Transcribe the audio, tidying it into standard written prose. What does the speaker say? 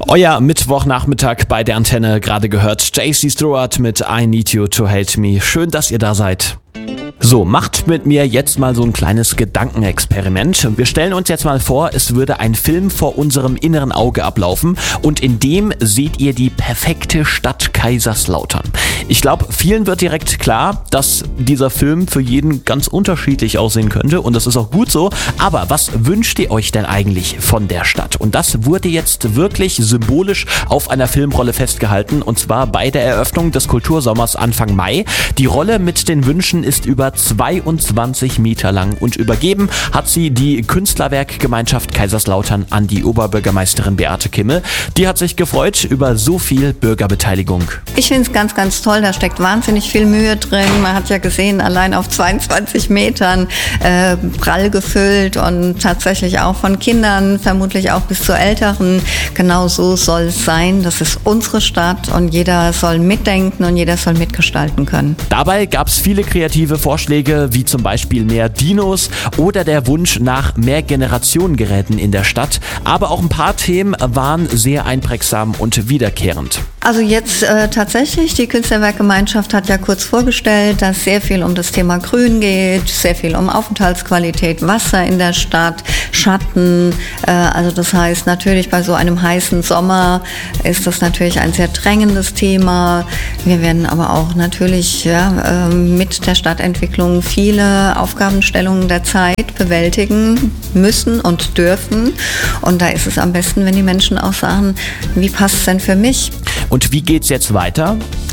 Euer Mittwochnachmittag bei der Antenne, gerade gehört JC Stewart mit I Need You to Hate Me. Schön, dass ihr da seid. So, macht mit mir jetzt mal so ein kleines Gedankenexperiment. Wir stellen uns jetzt mal vor, es würde ein Film vor unserem inneren Auge ablaufen und in dem seht ihr die perfekte Stadt Kaiserslautern. Ich glaube, vielen wird direkt klar, dass dieser Film für jeden ganz unterschiedlich aussehen könnte und das ist auch gut so. Aber was wünscht ihr euch denn eigentlich von der Stadt? Und das wurde jetzt wirklich symbolisch auf einer Filmrolle festgehalten und zwar bei der Eröffnung des Kultursommers Anfang Mai. Die Rolle mit den Wünschen ist über 22 Meter lang und übergeben hat sie die Künstlerwerkgemeinschaft Kaiserslautern an die Oberbürgermeisterin Beate Kimmel. Die hat sich gefreut über so viel Bürgerbeteiligung. Ich finde es ganz, ganz toll. Da steckt wahnsinnig viel Mühe drin. Man hat ja gesehen, allein auf 22 Metern prall gefüllt und tatsächlich auch von Kindern, vermutlich auch bis zu Älteren. Genau so soll es sein. Das ist unsere Stadt und jeder soll mitdenken und jeder soll mitgestalten können. Dabei gab es viele kreative Vorschläge, wie zum Beispiel mehr Dinos oder der Wunsch nach mehr Generationengeräten in der Stadt. Aber auch ein paar Themen waren sehr einprägsam und wiederkehrend. Also jetzt tatsächlich, die Künstlerwerkgemeinschaft hat ja kurz vorgestellt, dass sehr viel um das Thema Grün geht, sehr viel um Aufenthaltsqualität, Wasser in der Stadt, Schatten. Also das heißt natürlich bei so einem heißen Sommer ist das natürlich ein sehr drängendes Thema. Wir werden aber auch natürlich mit der Stadtentwicklung viele Aufgabenstellungen der Zeit bewältigen müssen und dürfen. Und da ist es am besten, wenn die Menschen auch sagen, wie passt es denn für mich? Und wie geht's jetzt weiter?